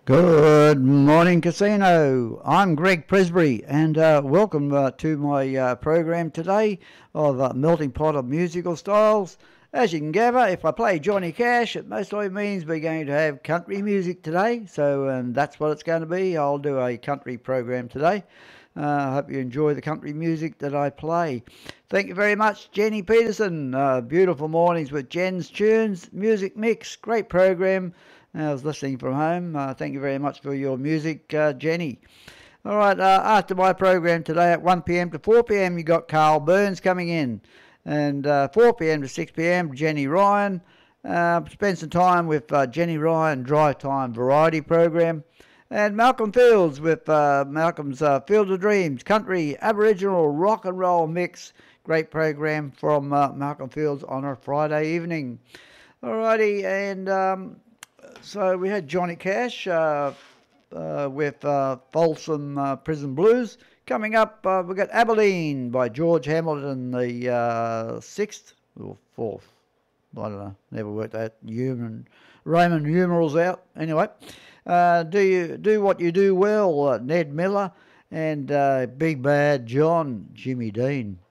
Good morning, Casino. I'm Greg Presbury, and welcome to my program today of Melting Pot of Musical Styles. As you can gather, if I play Johnny Cash, it most likely means we're going to have country music today, so that's what it's going to be. I'll do a country program today. I hope you enjoy the country music that I play. Thank you very much, Jenny Peterson. Beautiful mornings with Jen's Tunes, Music Mix, great program. I was listening from home. Thank you very much for your music, Jenny. All right, after my program today at 1 p.m. to 4 p.m., you got Carl Burns coming in. And 4 p.m. to 6 p.m., Jenny Ryan. Spend some time with Jenny Ryan, Drive Time Variety Program. And Malcolm Fields with Malcolm's Field of Dreams, Country, Aboriginal, Rock and Roll Mix. Great program from Malcolm Fields on a Friday evening. Alrighty, and so we had Johnny Cash with Folsom Prison Blues. Coming up, we've got Abilene by George Hamilton, the sixth or fourth. I don't know. Never worked that Roman numerals out. Anyway, do what you do well, Ned Miller and Big Bad John, Jimmy Dean.